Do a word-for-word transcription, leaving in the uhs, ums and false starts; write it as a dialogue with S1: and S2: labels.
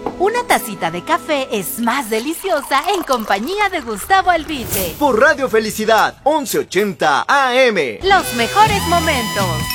S1: Una tacita de café es más deliciosa en compañía de Gustavo Albite.
S2: Por Radio Felicidad, once ochenta A M.
S1: Los mejores momentos.